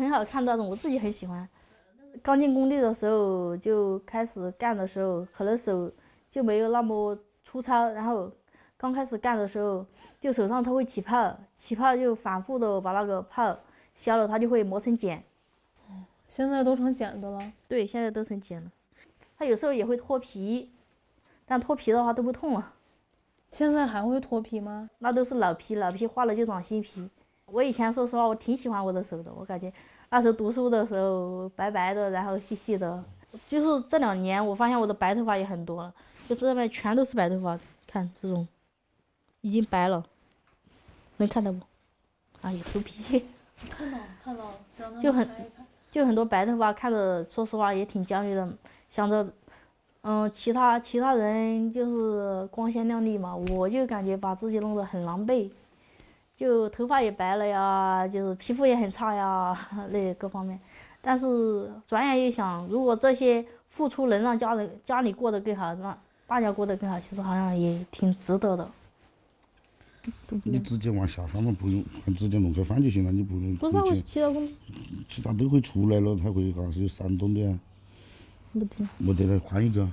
很好看那种，我自己很喜欢。刚进工地的时候就开始干的时候，可能手就没有那么粗糙，然后刚开始干的时候，就手上它会起泡，起泡就反复的把那个泡消了，它就会磨成茧。 现在都成茧的了。 对，现在都成茧了。它有时候也会脱皮，但脱皮的话都不痛了。 现在还会脱皮吗？ 那都是老皮，老皮化了就长新皮。我以前说实话，我挺喜欢我的手的，我感觉那时候读书的时候白白的，然后细细的。就是这2年，我发现我的白头发也很多了，就这边全都是白头发，看这种已经白了，能看到不？啊，有头皮。 看到了，让他就很们拍一拍。 就很多白头发，看着说实话也挺焦虑的，想着，其他人就是光鲜亮丽嘛，我就感觉把自己弄得很狼狈，就头发也白了呀，就是皮肤也很差呀，那各方面。但是转眼一想，如果这些付出能让家里过得更好，让大家过得更好，其实好像也挺值得的。 你直接往下放嘛，不用，直接弄开放就行了，你不用。 不是我其他工， 其他都会出来了，它会还是有闪动的呀。 不听。 没得了，换一个。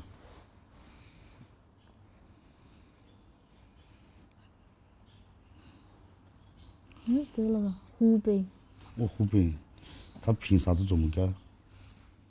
对了，湖北。 我湖北，他凭啥子这么高？